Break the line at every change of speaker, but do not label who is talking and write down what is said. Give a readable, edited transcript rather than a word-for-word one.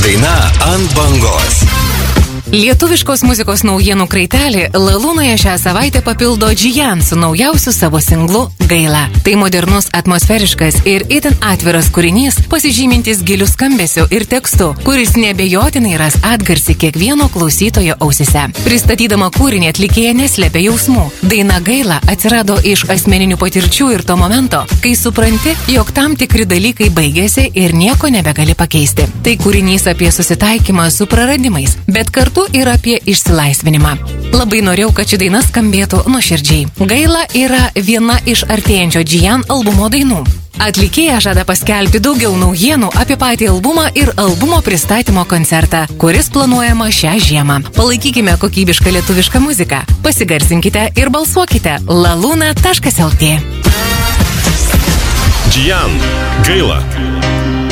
Daina ant bangos.
Lietuviškos muzikos naujienų kraitelį Lalūnoje šią savaitę papildo Džijan su naujausiu savo singlu Gaila. Tai modernus, atmosferiškas ir itin atviras kūrinys, pasižymintis giliu skambesiu ir tekstu, kuris neabejotinai ras atgarsį kiekvieno klausytojo ausise. Pristatydama kūrinį atlikėja neslėpia jausmų. Daina Gaila atsirado iš asmeninių patirčių ir to momento, kai supranti, jog tam tikri dalykai baigėsi ir nieko nebegali pakeisti. Tai kūrinys apie susitaikymą su praradimais, bet kartu ir apie išsilaisvinimą. Labai norėjau, kad ši daina skambėtų nuoširdžiai. Gaila yra viena iš artėjančio Džijan albumo dainų. Atlikėja žada paskelbti daugiau naujienų apie patį albumą ir albumo pristatymo koncertą, kuris planuojama šią žiemą. Palaikykime kokybišką lietuvišką muziką. Pasigarsinkite ir balsuokite laluna.lt.
Džijan, Gaila.